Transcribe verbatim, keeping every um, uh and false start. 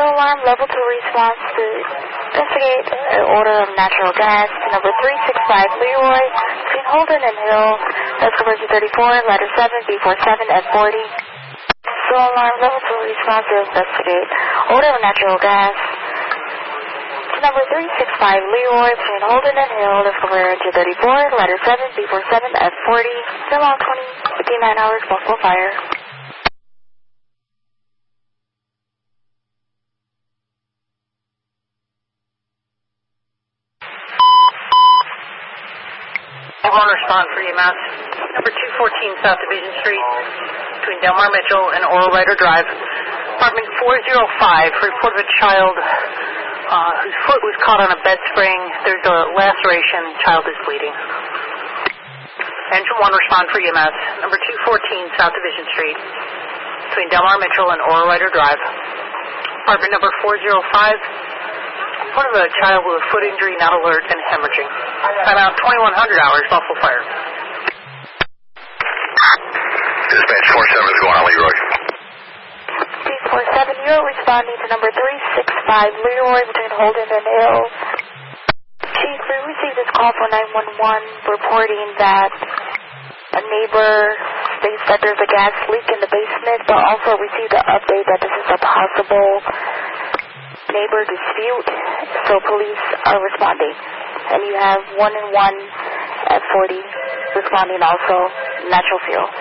So alarm level two response to investigate an order of natural gas to number three six five Leroy between Holden and Hill, Escobar G thirty-four, ladder seven, B forty-seven, F forty. So alarm level two response to investigate order of natural gas to number three six five Leroy between Holden and Hill, Escobar G thirty-four, ladder seven, B forty-seven, F forty. Still on twenty, fifty-nine hours, multiple fire. One respond for E M S, number two fourteen South Division Street, between Delmar Mitchell and Oral Rider Drive. Apartment four oh five, report of a child uh, whose foot was caught on a bed spring. There's a laceration, child is bleeding. Engine one respond for E M S, number two fourteen South Division Street, between Delmar Mitchell and Oral Rider Drive. Apartment number four oh five, report of a child with a foot injury, not alert, and hemorrhaging. About twenty-one hundred hours, Buffalo Fire. Dispatch four seven is going on Leroy. B forty-seven, you're responding to number three six five Leroy between Holden and Hill. Chief, we received this call for nine one one reporting that a neighbor states that there's a gas leak in the basement, but also received an update that this is a possible neighbor dispute, so police are responding. And you have one and one at forty responding also, natural fuel.